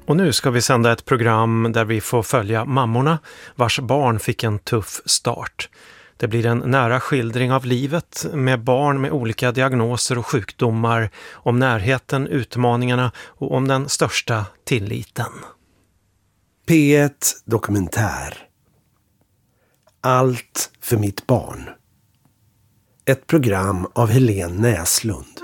Och nu ska vi sända ett program där vi får följa mammorna vars barn fick en tuff start. Det blir en nära skildring av livet med barn med olika diagnoser och sjukdomar, om närheten, utmaningarna och om den största tilliten. P1 Dokumentär. Allt för mitt barn. Ett program av Helene Näslund.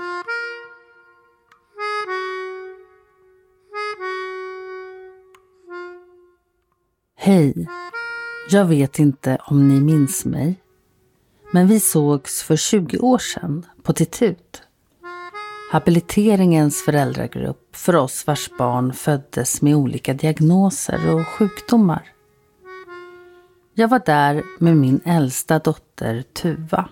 Hej, jag vet inte om ni minns mig, men vi sågs för 20 år sedan på Titut. Habiliteringens föräldragrupp för oss vars barn föddes med olika diagnoser och sjukdomar. Jag var där med min äldsta dotter Tuva.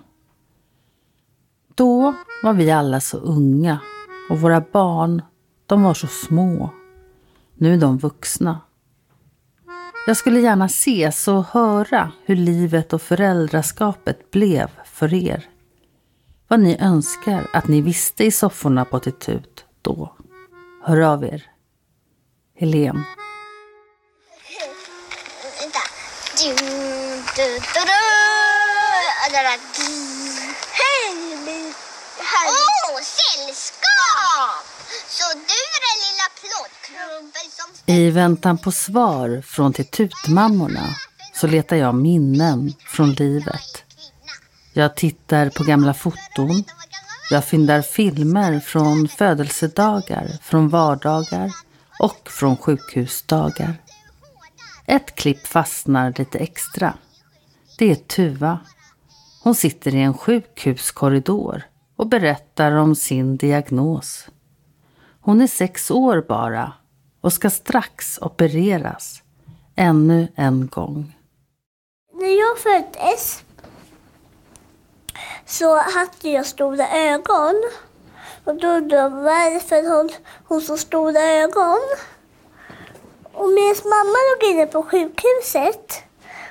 Då var vi alla så unga och våra barn, de var så små. Nu är de vuxna. Jag skulle gärna ses och höra hur livet och föräldraskapet blev för er. Vad ni önskar att ni visste i sofforna på Titut då. Hör av er. Helene. Sällskap! Så du är den lilla plåtklumpen som... I väntan på svar från Titutmammorna så letar jag minnen från livet. Jag tittar på gamla foton. Jag fyndar filmer från födelsedagar, från vardagar och från sjukhusdagar. Ett klipp fastnar lite extra. Det är Tuva. Hon sitter i en sjukhuskorridor och berättar om sin diagnos. Hon är 6 år bara och ska strax opereras. Ännu en gång. När jag föddes så hade jag stora ögon. Och då undrade jag varför hon så stora ögon. Och medan mamma låg inne på sjukhuset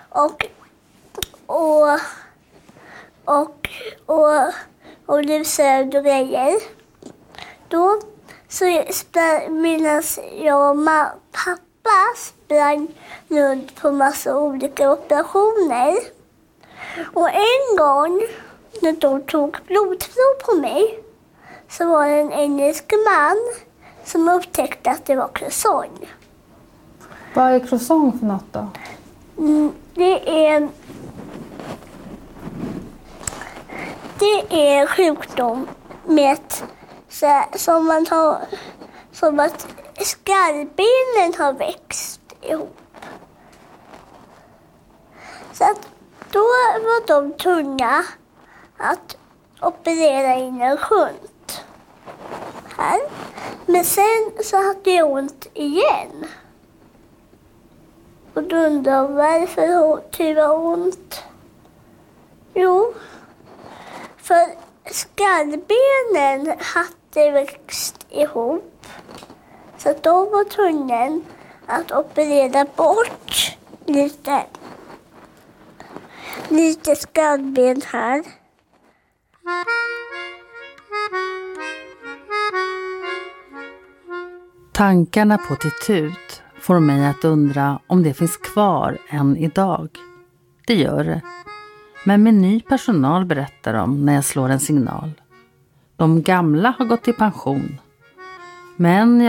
och lusade och grejer. Då så medan jag och pappa sprang runt på massa olika operationer. Och en gång när de tog blodprov på mig så var det en engelsk man som upptäckte att det var croissant. Vad är croissant för något då? Det är sjukdom med som man har, som att skallbenen har växt ihop. Så att då var de tunga att operera in en shunt här. Men sen så hade jag ont igen. Och då undrar jag varför Tuva har ont. Jo, för skallbenen hade växt ihop. Så de var tvungna att operera bort lite skallben här. Tankarna på Titut får mig att undra om det finns kvar än idag. Det gör det. Men med ny personal berättar de när jag slår en signal. De gamla har gått i pension. Men